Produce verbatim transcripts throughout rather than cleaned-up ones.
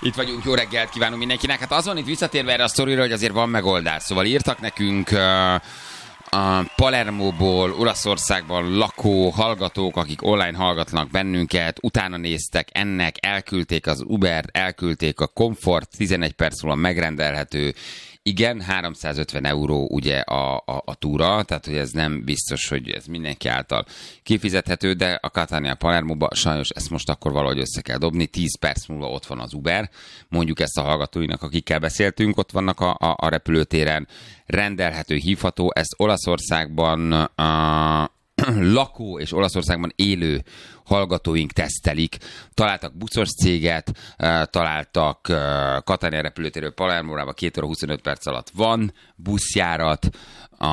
Itt vagyunk, jó reggelt kívánunk mindenkinek. Hát az van itt visszatérve erre a sztorira, hogy azért van megoldás. Szóval írtak nekünk uh, a Palermóból, Olaszországban lakó hallgatók, akik online hallgatnak bennünket, utána néztek ennek, elküldték az Ubert, elküldték a Comfort, tizenegy perc múlva megrendelhető. Igen, háromszázötven euró ugye a, a, a túra, tehát hogy ez nem biztos, hogy ez mindenki által kifizethető, de a Catania Palermóba sajnos ezt most akkor valahogy össze kell dobni. tíz perc múlva ott van az Uber, mondjuk ezt a hallgatóinak, akikkel beszéltünk, ott vannak a, a, a repülőtéren, rendelhető, hívható, ezt Olaszországban a lakó és Olaszországban élő hallgatóink tesztelik. Találtak buszos céget, találtak Catania repülőtérről Palermóra, két óra huszonöt perc alatt van buszjárat. A...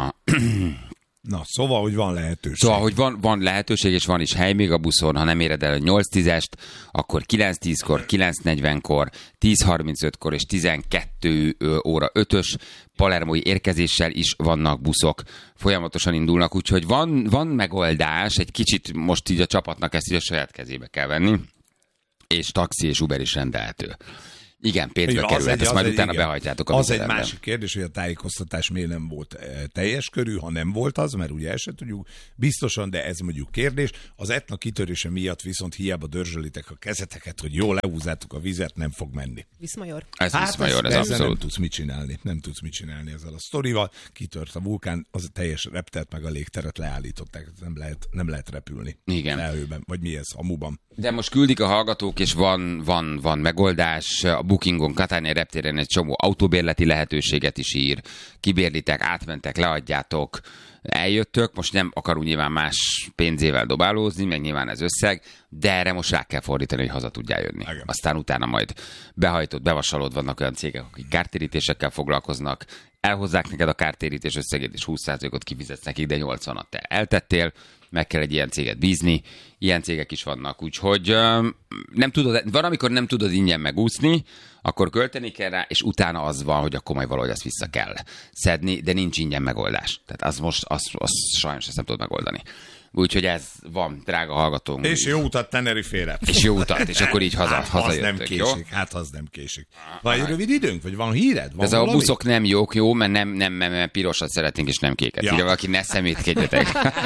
Na, szóval, hogy van lehetőség. Szóval, hogy van, van lehetőség, és van is hely még a buszon, ha nem éred el a nyolc tízest, akkor kilenc tízkor, kilenc negyvenkor, tíz harmincötkor és tizenkettő óra ötös palermói érkezéssel is vannak buszok. Folyamatosan indulnak, úgyhogy van, van megoldás, egy kicsit most így a csapatnak ezt így a saját kezébe kell venni, és taxi és Uber is rendelhető. Igen, pénzbe igen, kerül, egy, ezt majd egy, utána igen. behajtjátok a Az egy vizelemben. másik kérdés, hogy a tájékoztatás miért nem volt teljes körű, ha nem volt az, mert ugye el sem tudjuk biztosan, de ez mondjuk kérdés. Az Etna kitörése miatt viszont hiába dörzsölitek a kezeteket, hogy jól lehúzátok a vizet, nem fog menni. Viszmajor. Ez hát Viszmajor, ez ez abszolút. Nem tudsz mit csinálni, nem tudsz mit csinálni ezzel a sztorival. Kitört a vulkán, az a teljes reptert meg a légteret leállították, nem lehet, nem lehet repülni. Igen. Lehőben, vagy mi ez, hamuban. De most küldik a hallgatók, és van, van, van megoldás. A Bookingon, Catania reptéren egy csomó autóbérleti lehetőséget is ír. Kibérlitek, átmentek, leadjátok, eljöttök. Most nem akarunk nyilván más pénzével dobálózni, meg nyilván ez összeg, de erre most rá kell fordítani, hogy haza tudjál jönni. Igen. Aztán utána majd behajtott, bevasalod, vannak olyan cégek, akik kártérítésekkel foglalkoznak, elhozzák neked a kártérítés összegét, és húsz százalékot kifizetsz nekik, de nyolcvanat te eltettél, meg kell egy ilyen céget bízni, ilyen cégek is vannak, úgyhogy um, nem tudod, van, amikor nem tudod ingyen megúszni, akkor költeni kell rá, és utána az van, hogy akkor majd valahogy azt vissza kell szedni, de nincs ingyen megoldás. Tehát az most, az, az sajnos ezt nem tudod megoldani. Úgyhogy ez van, drága hallgatónk. És jó utat Tenerifére. És jó utat, és akkor így haza, hát, hazajöttök, nem jó? késik, hát az nem késik. Van egy rövid időnk, vagy van híred? Van ez valami? a buszok nem jók, jó, mert nem, nem, nem, nem pirosat szeretnénk, és nem kéket. Ja. Ugye valaki ne szemétkedjetek.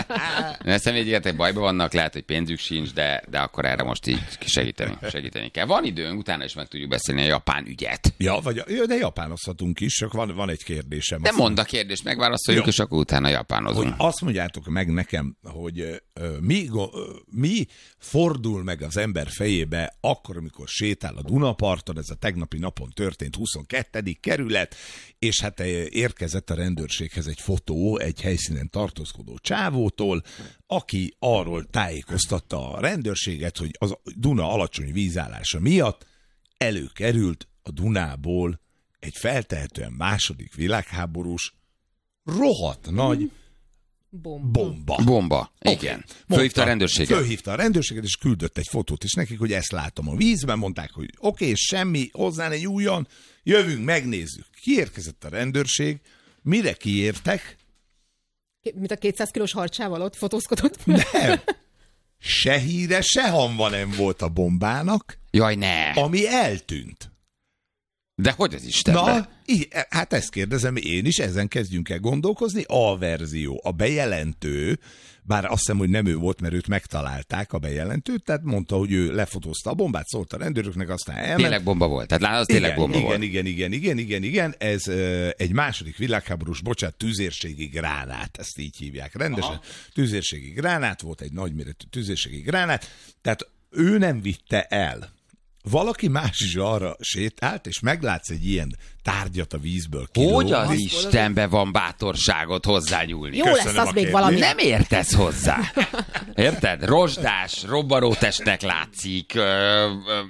ne szemétkedjetek, bajba vannak, lehet, hogy pénzük sincs, de, de akkor erre most így segíteni, segíteni kell. Van időnk, utána is meg tudjuk beszélni a japán ügyet. Ja, vagy, ja, de japánozhatunk is, csak van, van egy kérdésem. De mondd a kérdést, megválaszoljuk, Jó. és akkor utána japánozunk. Hogy azt mondjátok meg nekem, hogy ö, mi, go, ö, mi fordul meg az ember fejébe akkor, amikor sétál a Dunaparton, ez a tegnapi napon történt, huszonkettedik kerület, és hát érkezett a rendőrséghez egy fotó egy helyszínen tartózkodó csávótól, aki arról tájékoztatta a rendőrséget, hogy az Duna alacsony vízállása miatt előkerült a Dunából egy feltehetően második világháborús rohadt nagy Bomba. bomba. Bomba, igen. Okay. Fölhívta a rendőrséget. Fölhívta a rendőrséget, és küldött egy fotót is nekik, hogy ezt látom a vízben, mondták, hogy oké, okay, semmi, hozzá ne nyúljon, jövünk, megnézzük. Kiérkezett a rendőrség, mire kiértek? Mint a kétszáz kilós harcsával ott fotózkodott? Nem. Se híre, se hamva nem volt a bombának, Jaj, ne! ami eltűnt. De hogy az Istenben? Na, í- hát ezt kérdezem én is, ezen kezdjünk el gondolkozni. A verzió, a bejelentő, bár azt hiszem, hogy nem ő volt, mert őt megtalálták a bejelentőt, tehát mondta, hogy ő lefotózta a bombát, szólt a rendőröknek, aztán elment. Tényleg bomba volt. Tehát látod, az tényleg igen, bomba igen, volt. igen, igen, igen, igen, igen, ez uh, egy második világháborús, bocsánat, tüzérségi gránát, ezt így hívják rendesen. Aha. Tüzérségi gránát volt, egy nagyméretű tüzérségi gránát, tehát ő nem vitte el. Valaki más is arra sétált, és meglátsz egy ilyen tárgyat a vízből kilógni. Hogy az Istenben van bátorságot hozzányúlni? Jó Köszönöm lesz a az még kérdést. valami. Nem értesz hozzá. Érted? Rozsdás, robbanótestnek látszik, ö, ö,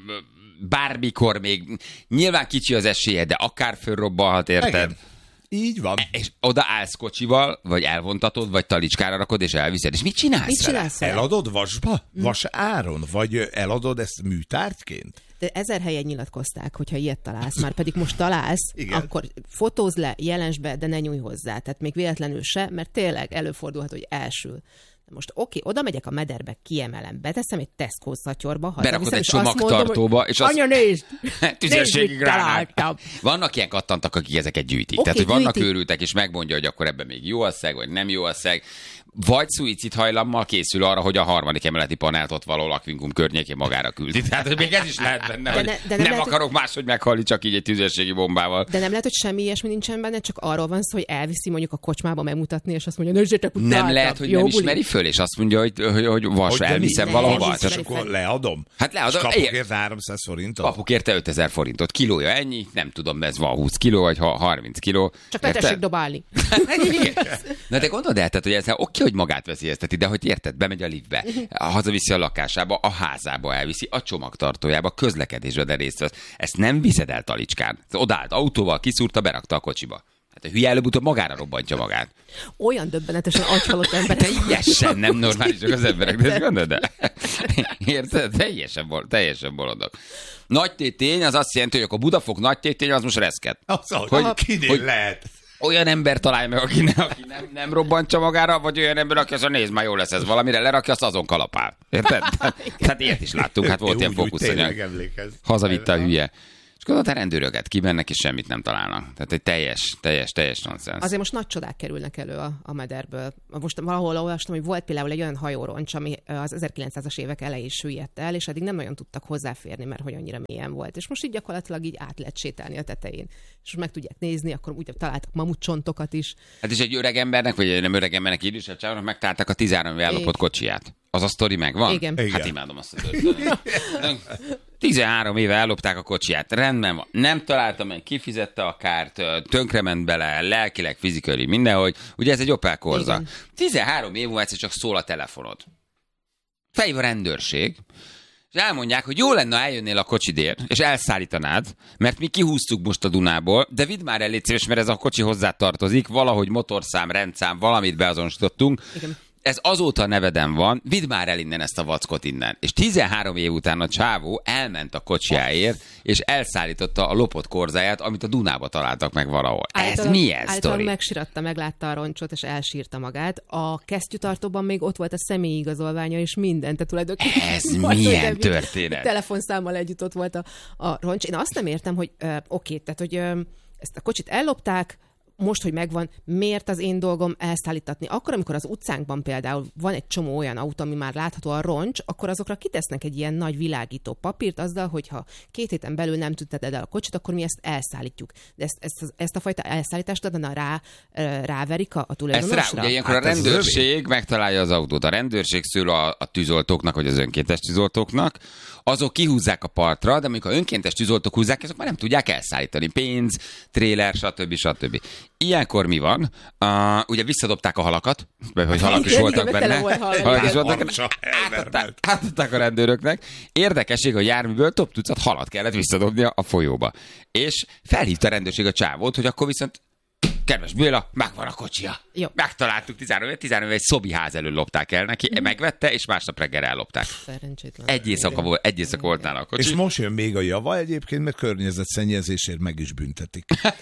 bármikor még, nyilván kicsi az esélye, de akár fölrobbanhat, érted? Igen. Így van. És oda állsz kocsival, vagy elvontatod, vagy talicskára rakod, és elviszed. És mit csinálsz Mit vele? csinálsz vele? Eladod vasba? Vas áron? Vagy eladod ezt műtárgyként? De ezer helyen nyilatkozták, hogyha ilyet találsz, már pedig most találsz, Igen. akkor fotózz le, jelensd be, de ne nyújj hozzá. Tehát még véletlenül se, mert tényleg előfordulhat, hogy elsül. Most oké, oda megyek a mederbe, kiemelem, beteszem egy Tesco szatyorba, berakod egy csomagtartóba, és azt... Anya, nézd! Tüzérségi gránát. Vannak ilyen kattantak, akik ezeket gyűjtik. Okay, Tehát, hogy vannak gyűjtik. Őrültek, és megmondja, hogy akkor ebben még jó a szeg, vagy nem jó a szeg. Vagy szuicid hajlammal készül arra, hogy a harmadik emeleti panelt ott való lakvinkum környékén magára küldi. Tehát, hogy még ez is lehet benne, de ne, de nem, nem lehet, akarok hogy... máshogy meghalni, csak így egy tüzérségi bombával. De nem lehet, hogy semmi ilyesmi nincsen benne, csak arról van szó, hogy elviszi mondjuk a kocsmába megmutatni, és azt mondja, nézzétek, utáltam. Nem lehet, hogy jó, nem ismeri föl, és azt mondja, hogy, hogy, hogy vas, hogy elviszem valahova. És akkor leadom. Hát leadom. És kapok érte háromszáz forintot? Kapok érte ötezer forintot. Kilója ennyi, nem tudom, ez van húsz kiló, vagy harminc kiló. Csak ne tessék dobálni. Na de gondold el, tehát, hogy ez oké, hogy magát veszélyezteti, de hogy érted, bemegy a liftbe, hazaviszi a lakásába, a házába elviszi, a csomagtartójába, közlekedésbe, de részt vesz. Ezt nem viszed el talicskán. Odállt autóval, kiszúrta, berakta a kocsiba. Hát a hülye előbb-utóbb magára robbantja magát. Olyan döbbenetesen agyhalott ember. Teljesen nem normálisak az emberek, de ezt gondolod, de érted? Teljesen, bol- teljesen bolondok. Nagy tétény az azt jelenti, hogy akkor Budafok nagy tétény az most reszket. Az, hogy kinél lehet. Olyan ember találj meg, aki, ne, aki nem, nem robbantja magára, vagy olyan ember, aki azt mondja, nézd, már jó lesz ez valamire, lerakja, azt azon kalapál. Érted? Tehát ilyet is láttunk, hát volt ilyen fókuszanyag. Hazavitte a hülye. És gondolod, a rendőröket kimennek, és semmit nem találnak. Tehát egy teljes, teljes, teljes nonsens. Azért most nagy csodák kerülnek elő a, a mederből. Most valahol olvastam, hogy volt például egy olyan hajóroncs, ami az ezerkilencszázas évek elején süllyedt el, és eddig nem nagyon tudtak hozzáférni, mert hogy annyira mélyen volt. És most így gyakorlatilag így át lehet sétálni a tetején. És meg tudják nézni, akkor úgy találtak mamutcsontokat is. Hát és egy öreg embernek, vagy nem öreg embernek, idősebb csávónak megtalálták a tizenhárom éve ellopott kocsiját. Az a sztori megvan? Igen. Hát imádom azt a történetet. tizenhárom éve ellopták a kocsiját. Rendben van. Nem találta meg, kifizette a kárt, tönkrement bele, lelkileg, fizikailag, mindenhogy. Ugye ez egy Opel Corsa. Igen. tizenhárom év múlva egyszer csak szól a telefonod. Felhív a rendőrség, és elmondják, hogy jó lenne, eljönnél a kocsidért, és elszállítanád, mert mi kihúztuk most a Dunából, de vidd már el, légy szíves, mert ez a kocsi hozzá tartozik, valahogy motorszám, rendszám, valamit beazonosítottunk. Igen. Ez azóta a neveden van, vidd már el innen ezt a vackot innen. És tizenhárom év után a csávó elment a kocsiáért, és elszállította a lopott korzáját, amit a Dunába találtak meg valahol. Általán, ez milyen sztori? Megsiratta, meglátta a roncsot, és elsírta magát. A kesztyűtartóban még ott volt a személyi igazolványa, és minden. Tehát tulajdonképpen ez milyen történet? Telefonszámmal együtt ott volt a, a roncs. Én azt nem értem, hogy uh, oké, tehát, hogy uh, ezt a kocsit ellopták, most, hogy megvan, miért az én dolgom elszállítatni? Akkor, amikor az utcánkban például van egy csomó olyan autó, ami már látható a roncs, akkor azokra kitesznek egy ilyen nagy világító papírt azzal, hogy ha két héten belül nem tudtad el a kocsit, akkor mi ezt elszállítjuk. De ezt, ezt, ezt a fajta elszállítást adna rá, ráverik a, a tulajdonosra? Ezt rá, ugye ilyenkor hát a rendőrség megtalálja az autót. A rendőrség szól a, a tűzoltóknak, vagy az önkéntes tűzoltóknak, azok kihúzzák a partra, de amikor önkéntes tűzoltók húzzák, azok már nem tudják elszállítani. Pénz, tréler, stb. stb. Ilyenkor mi van? Uh, ugye visszadobták a halakat, vagy halak is voltak benne. Halak is voltak. Átadták a rendőröknek. Érdekesség, hogy járműből több tucat halat kellett visszadobnia a folyóba. És felhívta a rendőrség a csávót, hogy akkor viszont kedves Béla, megvan a kocsia. Jó. Megtaláltuk tizenhárom éve, tizenhárom éve egy szobiház elől lopták el neki, mm. megvette, és másnap reggel ellopták. Szerencsétlen. Egy éjszaka, volt, egy éjszaka volt nála a kocsi. És most jön még a java egyébként, mert környezetszennyezésért meg is büntetik.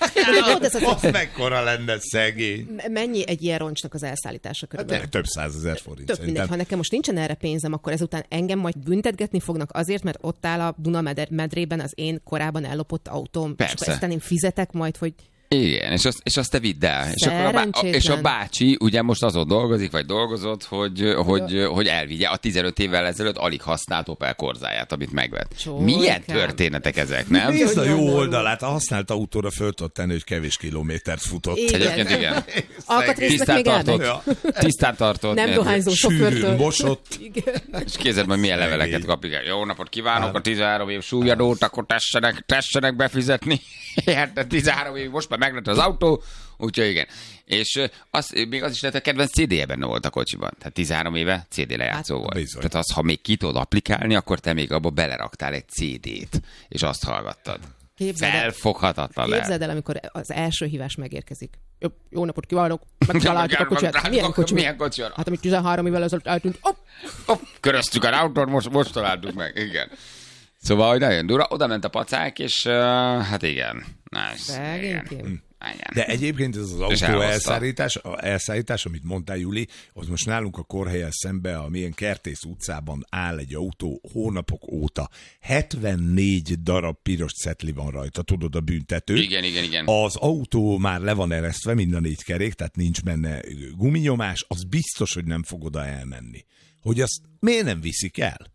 Az mekkora lenne szegény. Mennyi egy ilyen roncsnak az elszállítása körülbelül? Hát több százezer forint. Több mindegy, ha nekem most nincsen erre pénzem, akkor ezután engem majd büntetgetni fognak azért, mert ott áll a Duna medrében az én korábban ellopott autóm. Persze. És aztán én fizetek majd, hogy igen, és azt, és azt te vidd el. És, akkor a bá- és a bácsi ugye most azon dolgozik, vagy dolgozott, hogy, hogy, hogy elvigye a tizenöt évvel ezelőtt alig használt Opel Corzáját, amit megvett. Csókám. Milyen történetek ezek, nem? Nézd a jó oldalát, a használt autóra föl tudod tenni, hogy kevés kilométert futott. Igen. Egyébként igen. Alkatrésznek még elmegy. Tisztán tartott. Nem dohányzó sofőrtől. Mosott. És kézed, majd milyen leveleket kap. Igen. Jó napot kívánok, a tizenhárom év súlyadót, akkor tessenek, tessenek befizetni. Hát tizenhárom év, most már meglett az autó, úgyhogy igen. És az, még az is lehet, hogy a kedvenc cé dé-je benne volt a kocsiban. Tehát tizenhárom éve cé dé lejátszó volt. Bizony. Tehát az, ha még ki tudod applikálni, akkor te még abba beleraktál egy cé dét, és azt hallgattad. Képzeld Felfoghatatlan el. Képzeld el, amikor az első hívás megérkezik. Jó, jó napot kívánok, megtaláltuk a kocsiját. Milyen kocsi? Milyen kocsi? Hát, amit tizenhárom évvel ezelőtt eltűnt. Hopp, hopp, köröztük a autót, most, most találtuk meg. Igen. Szóval, hogy nagyon durva, oda ment a pacák, és uh, hát igen. Nice. Igen. De egyébként ez az autó elszállítás, elszállítás, amit mondtál, Juli, az most nálunk a Korhelyen szembe, a milyen Kertész utcában áll egy autó hónapok óta. hetvennégy darab piros cetli van rajta, tudod, a büntető. Igen, igen, igen. Az autó már le van eresztve, mind a négy kerék, tehát nincs benne guminyomás, az biztos, hogy nem fog oda elmenni. Hogy azt miért nem viszik el?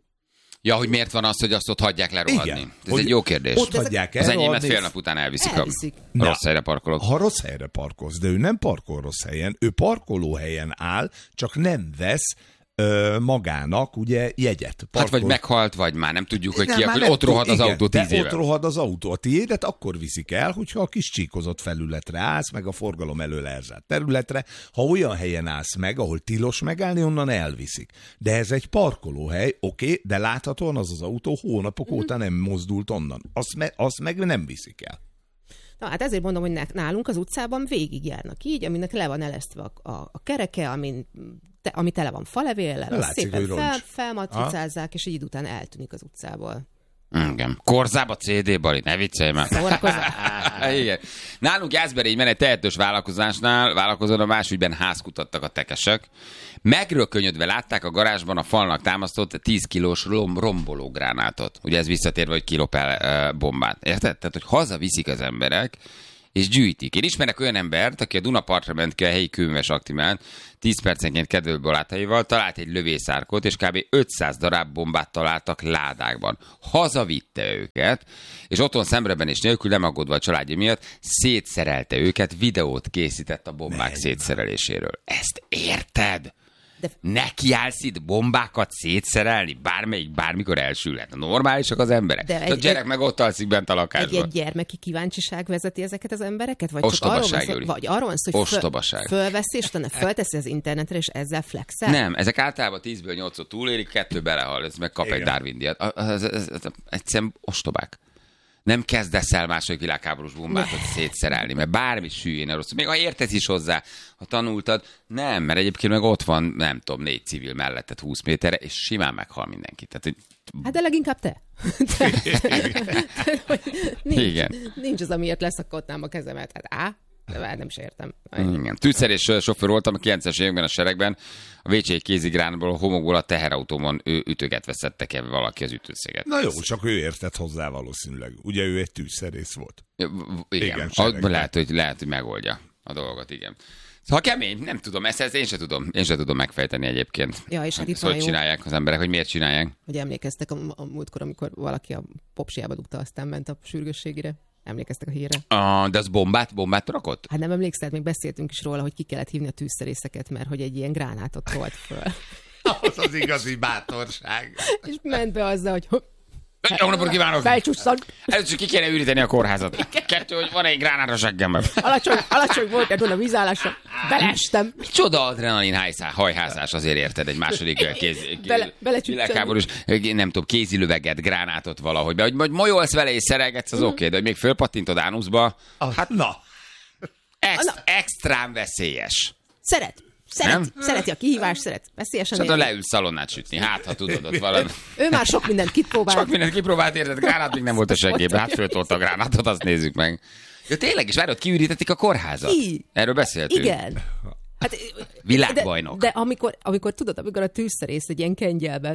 Ja, hogy miért van az, hogy azt ott hagyják lerohadni? Igen. Ez egy jó kérdés. Ott hagyják el. Az enyémet fél nap után elviszik, elviszik. ha rossz helyre parkolok. Ha rossz helyre parkolsz, de ő nem parkol rossz helyen, ő parkolóhelyen áll, csak nem vesz ö, magának ugye jegyet. Parkol... Hát vagy meghalt, vagy már nem tudjuk, hogy nem, ki, hogy ott rohad az igen, autó tíz éve. Ott rohad az autó. A tiédet akkor viszik el, hogyha a kis csíkozott felületre állsz, meg a forgalom elől elzárt területre. Ha olyan helyen állsz meg, ahol tilos megállni, onnan elviszik. De ez egy parkolóhely, oké, okay, de láthatóan az az autó hónapok mm. óta nem mozdult onnan. Azt, me, azt meg nem viszik el. Na, hát ezért mondom, hogy nálunk az utcában végigjárnak így, aminek le van elesztve a, a, a kereke, amin, te, ami tele van falevéllel, azt szépen fel, felmatricázzák, és egy idő után eltűnik az utcából. Igen. Korzába cé dé, Bali, ne viccelj már. Igen. Nálunk Jászberényben egy tehetős vállalkozásnál, vállalkozón a másügyben házkutattak a tekesek. Megrökönyödve látták a garázsban a falnak támasztott tíz kilós rom- rombológránátot. Ugye ez visszatérve, hogy kilopál uh, bombát. Érted? Tehát, hogy hazaviszik az emberek, és gyűjtik. Én ismerek olyan embert, aki a Dunapartra ment ki a helyi kőműves aktimán, tíz percenként kedvelő barátaival, talált egy lövészárkot, és kb. ötszáz darab bombát találtak ládákban. Hazavitte őket, és otthon szemrebenés nélkül, nem aggódva a családja miatt, szétszerelte őket, videót készített a bombák Nem. szétszereléséről. Ezt érted? De... Nekiállsz itt bombákat szétszerelni? Bármelyik, bármikor elsülhet. Normálisak az emberek. De egy, a gyerek egy, meg ott alszik bent a lakásban. Egy, egy gyermeki kíváncsiság vezeti ezeket az embereket? Vagy csak arról van szó, vagy arról van szó, hogy föl, fölveszi, és utána fölteszi az internetre, és ezzel flexel? Nem, ezek általában tízből nyolcot túlélik, kettő belehal, ez meg kap Igen. egy Darwin-díjat. Egyszerűen ostobák. Nem kezdesz el második világháborús bombátot szétszerelni, mert bármi süllyén el rossz. Még ha értesz is hozzá, ha tanultad, nem, mert egyébként meg ott van, nem tudom, négy civil melletted húsz méterre, és simán meghal mindenki. Tehát, hogy... Hát de leginkább te. nincs, Igen. nincs az, amiért leszakadnám a kezemet. Hát á, de már nem is értem. Igen. Tűzszerés sofőr voltam a kilencvenes években a seregben, a Vécséi kézigránból, a homokból a teherautómon ő ütögetve szedtek el valaki az ütőszéget. Na jó, csak ő értett hozzá valószínűleg. Ugye ő egy tűzszerész volt. Ja, igen, igen lehet, hogy, lehet, hogy megoldja a dolgot, igen. Ha kemény, nem tudom, ezt, ezt én sem tudom, én sem tudom megfejteni egyébként. Ja, és hát itt hogy csinálják az emberek, hogy miért csinálják. Hogy emlékeztek a, a múltkor, amikor valaki a popsiába dugta, aztán ment a sürgősségére. Emlékeztek a hírre? Uh, de az bombát, bombát rakott? Hát nem emlékszel, még beszéltünk is róla, hogy ki kellett hívni a tűzszerészeket, mert hogy egy ilyen gránátot tolt föl. Az az igazi bátorság. És ment be azzal, hogy... Jó napot kívánok! Felcsusszad! Először ki kéne üríteni a kórházat. Kettő, hogy van egy gránát a seggemben. Alacsony, alacsony volt egy a vízállásra. Beleestem. Micsoda adrenalin hajházás, azért érted egy második kéz, Bele, világháborús, nem tudom, kézilöveget, gránátot valahogy. De hogy majolsz vele és szerelgetsz, az mm. oké, okay, de hogy még fölpattintod ánuszba, ah, hát na. Ex, na. Extrán veszélyes. Szeret. Szeret, szereti a kihívást, szeret veszélyesen érni. Szóval leülsz szalonnát sütni, hát ha tudod ott valami. Ő már sok mindent kipróbált. Sok mindent kipróbált, érted, gránát még nem volt a seggében, hát föltolta a gránátot, azt nézzük meg. Ja tényleg, és várod, kiürítették a kórházat. Ki? Erről beszéltünk. Igen. Hát, világbajnok. De, de amikor, amikor tudod, amikor a tűzszerész egy ilyen kengyelben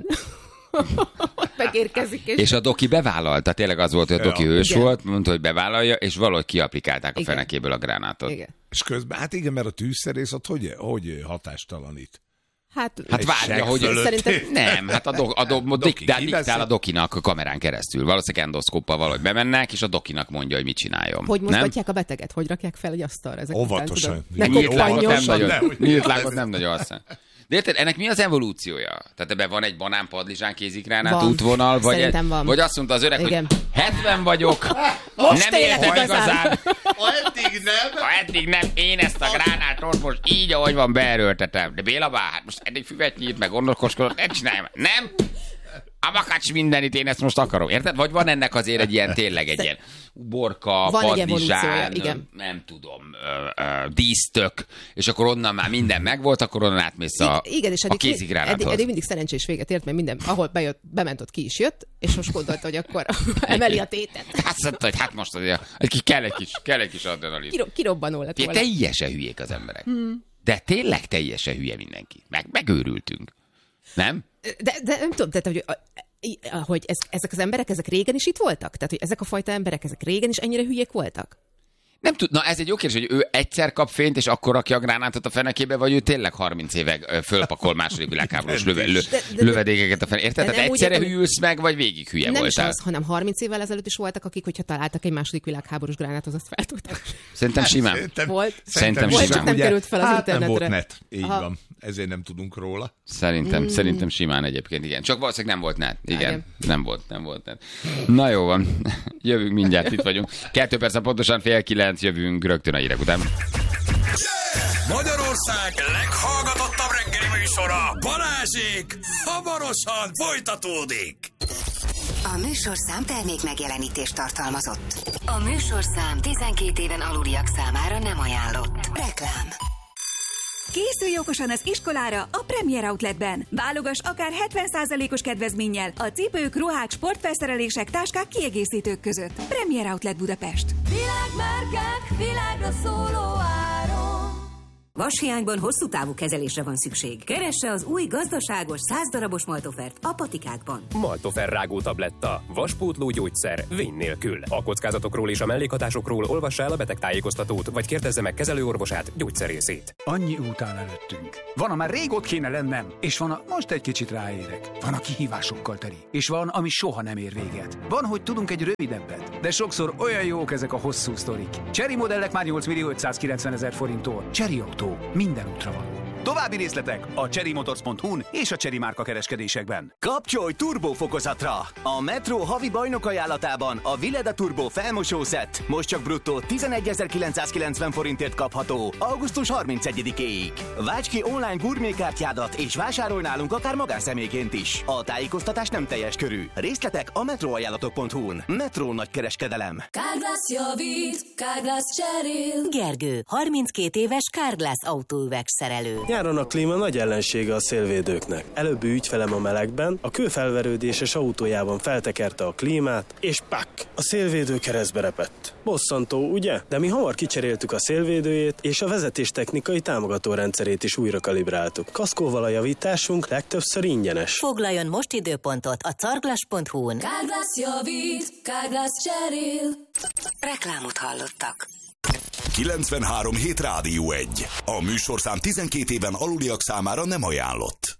megérkezik. És... és a doki bevállalta, tényleg az volt, hogy a doki ja. hős igen. volt, mondta, hogy bevállalja, és valahogy kiaplikálták a igen. fenekéből a gránátot. Igen. És közben, hát igen, mert a tűzszerész ott hogy, hogy hatástalanít? Hát, hát várja, hogy szerintem... nem, hát a, do, a, do, a doki, diktál, diktál a dokinak a kamerán keresztül. Valószínűleg endoszkóppal valahogy bemennek, és a dokinak mondja, hogy mit csináljon. Hogy mozgatják a beteget? Hogy rakják fel egy asztalra? Ezek óvatosan. Nyílt lágot nem nagyon aztán. De érted, ennek mi az evolúciója? Tehát ebben van egy banán, padlizsán, kézigránát, útvonal, vagy, egy, vagy azt mondta az öreg, igen. hogy hetven vagyok, most nem értem igazán. Ha eddig nem. Ha eddig nem, én ezt a gránátot most így, ahogy van, beerőltetem. De Béla bár, hát most eddig füvet nyílt, meg gondoskodott, ne csinálj már. Nem? a makacs mindenit, én ezt most akarom. Érted? Vagy van ennek azért egy ilyen, tényleg egy ilyen uborka, padlizsán, igen. nem tudom, ö, ö, dísztök, és akkor onnan már minden megvolt, akkor onnan átmész a, I- igen, és a eddig, kézigránáthoz. eddig, eddig mindig szerencsés véget ért, mert minden, ahol bejött, bement, ott ki is jött, és most gondolta, hogy akkor emeli a tétet. Hát mondta, hogy hát most azért egy, kell egy kis, kell egy kis adrenalin. Kiro, kirobbanó lett volna. Teljesen hülyék az emberek. Hmm. De tényleg teljesen hülye mindenki. Meg, megőrültünk. Nem? De, de nem tudom, tehát, hogy, hogy ez, ezek az emberek, ezek régen is itt voltak? Tehát, hogy ezek a fajta emberek, ezek régen is ennyire hülyék voltak? Nem tud, na ez egy jó kérdés, hogy ő egyszer kap fényt, és akkor rakja a gránátot a fenekébe, vagy ő tényleg harminc éve fölpakol második világháborús löve, lö, de, de, lövedékeket a fenébe. Érted? Tehát egyszerre hülyülsz meg, vagy végig hülye nem voltál? Nem is az, hanem harminc évvel ezelőtt is voltak, akik, hogyha találtak egy második világháborús gránátot, azt fel tudtak. Szerintem simán. Szerintem, volt. Szerintem volt, simán. csak nem ugye, került fel az hát internetre. nem volt net, így Aha. van. Ezért nem tudunk róla. Szerintem, mm. szerintem simán egyébként, igen. Csak valószínűleg nem volt net. Igen, igen. nem volt, nem volt net. Na jó van, jövünk mindjárt, itt vagyunk. Kettő perc, pontosan fél kilenc, jövünk rögtön a hírek után. Magyarország leghallgatottabb reggeli műsora, Balázsék, hamarosan folytatódik. A műsorszám termék megjelenítést tartalmazott. A műsorszám tizenkét éven aluliak számára nem ajánlott. Reklám. Készülj okosan az iskolára a Premier Outletben. Válogass akár hetven százalékos kedvezménnyel a cipők, ruhák, sportfelszerelések, táskák, kiegészítők között. Premier Outlet Budapest. Világmárkák, világra szóló áron. Vashiányban hosszú távú kezelésre van szükség. Keresse az új gazdaságos száz darabos Maltofert a patikákban. Maltofer rágó tabletta. Vaspótló gyógyszer. Vény nélkül. A kockázatokról és a mellékhatásokról olvassa el a betegtájékoztatót, vagy kérdezze meg kezelőorvosát, gyógyszerészét. Annyi út áll előttünk. Van, amár rég ott kéne lennem, és van, a most egy kicsit ráérek. Van, a kihívásokkal teli, és van, ami soha nem ér véget. Van, hogy tudunk egy rövidebbet, de sokszor olyan jók ezek a hosszú sztorik. Chery modellek már nyolc millió ötszázkilencven ezer forinttól. Chery Auto. Minden útra való. További részletek a chery motors pont hu-n és a Chery márka kereskedésekben. Kapcsolj turbófokozatra! A Metro havi bajnok ajánlatában a Vileda Turbo felmosószett most csak bruttó tizenegyezer-kilencszázkilencven forintért kapható augusztus harmincegyedikéig. Válts ki online gurmékártyádat és vásárolj nálunk akár magánszemélyként is. A tájékoztatás nem teljes körű. Részletek a metroajánlatok pont hu-n. Metro nagykereskedelem. Carglass javít, Carglass cserél. Gergő, harminckét éves Carglass autóüvegszerelő. Nyáron a klíma nagy ellensége a szélvédőknek. Előbbi ügyfelem a melegben, a kőfelverődéses autójában feltekerte a klímát, és pak! A szélvédő keresztbe repett. Bosszantó, ugye? De mi hamar kicseréltük a szélvédőjét, és a vezetéstechnikai támogató rendszerét is újra kalibráltuk. Kaszkóval a javításunk legtöbbször ingyenes. Foglaljon most időpontot a carglass pont hu-n. Carglass javít, Carglass cserél. Reklámot hallottak. kilencvenhárom hét Rádió egy. A műsorszám tizenkét éven aluliak számára nem ajánlott.